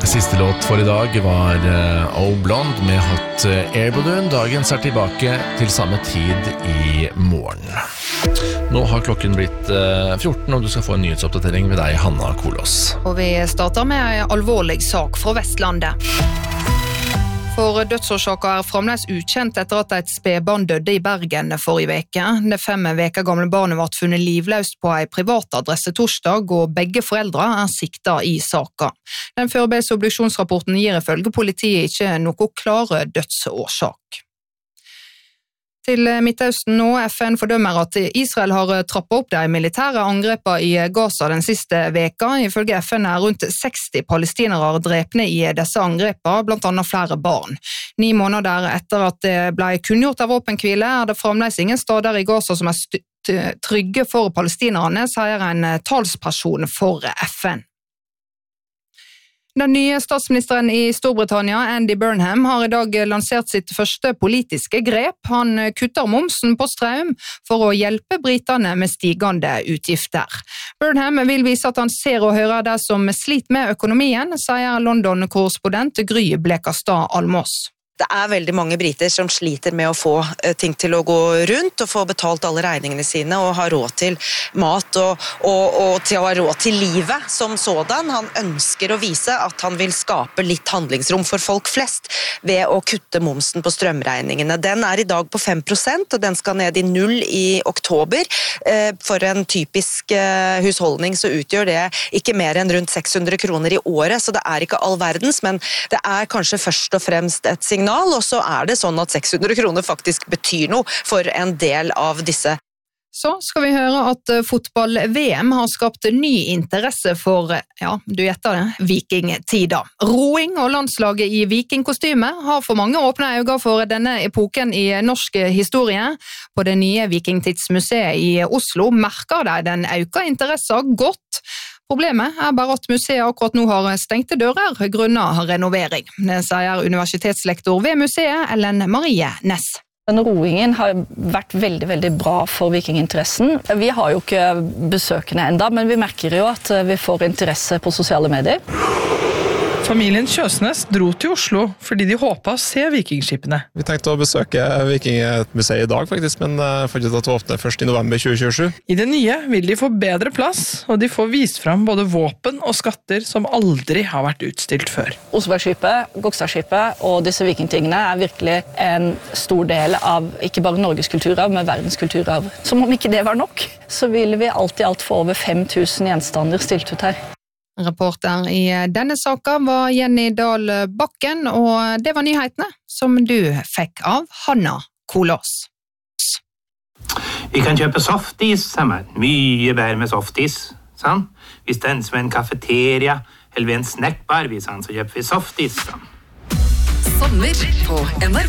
Siste låt for i dag var Oh Blonde med Hot Air Balloon. Dagens tilbake til samme tid i morgen. Nå har klokken blitt 14, og du skal få en nyhetsoppdatering ved deg, Hanna Kolås. Og vi starter med en alvorlig sak fra Vestlandet. For dødsårsaker fremdeles ukjent etter at et spedbarn døde i Bergen forrige veke. Det 5 veker gamle barnet ble funnet livløst på en privatadresse torsdag, og begge foreldre siktet i saken. Den forberedte obduksjonsrapporten gir ifølge politiet ikke noe klare dødsårsak. Til Midtøsten nå. FN fordømmer at Israel har trappet opp de militære angrepene i Gaza den siste veka. Ifølge FN rundt 60 palestinere drepne i disse angrepene, blant annet flere barn. 9 måneder etter at det ble kunngjort av våpenhvile, det fremdeles ingen steder i Gaza som trygge for palestinerne, sier en talsperson for FN. Den nye statsministeren i Storbritannia, Andy Burnham, har i dag lansert sitt første politiske grep. Han kutter momsen på strøm for å hjelpe britene med stigende utgifter. Burnham vil vise at han ser og hører det som sliter med økonomien, sier London-korrespondent Gry Blekastad Almås. Det veldig mange briter som sliter med å få ting til å gå rundt og få betalt alle regningene sine og ha råd til mat og til å ha råd til livet som sådan. Han ønsker å vise at han vil skape litt handlingsrom for folk flest ved å kutte momsen på strømregningene. Den i dag på 5%, og den skal ned i 0 i oktober. For en typisk husholdning så utgjør det ikke mer enn rundt 600 kroner i året, så det ikke all verdens, men det kanskje først og fremst et signal. Og så det sånn at 600 kroner faktisk betyr noe for en del av disse. Så skal vi høre at fotball-VM har skapt ny interesse for, ja, du gjetter det, vikingtida. Roing og landslaget i vikingkostyme har for mange åpne øyne for denne epoken i norsk historie. På det nye Vikingtidsmuseet i Oslo merker de den økte interessen godt. Problemet bare at museet akkurat nå har stengte dører grunnet renovering. Det sier universitetslektor ved museet, Ellen Marie Næss. Den roingen har vært veldig, veldig bra for vikinginteressen. Vi har jo ikke besøkende enda, men vi merker jo at vi får interesse på sosiale medier. Familien Kjøsnes dro til Oslo fordi de håpet å se vikingskipene. Vi tenkte å besøke Vikingmuseet i dag faktisk, men fant ut at det åpner først i november 2027. I det nye vil de få bedre plass, og de får vist frem både våpen og skatter som aldri har vært utstilt før. Osebergskipet, Gokstadskipet og disse vikingtingene virkelig en stor del av ikke bare Norges kulturarv, men verdens kulturarv. Som om ikke det var nok, så ville vi alt i alt få over 5000 gjenstander stilt ut her. Reporter i denne saken var Jenny Dahl Bakken, og det var nyhetene som du fikk av Hanna Kolås. Vi kan kjøpe softis sammen. Mye bedre med softis. Sånn? Hvis det som en kafeteria eller en snackbar, så kjøper vi softis. Sånn. Sommer på NRK.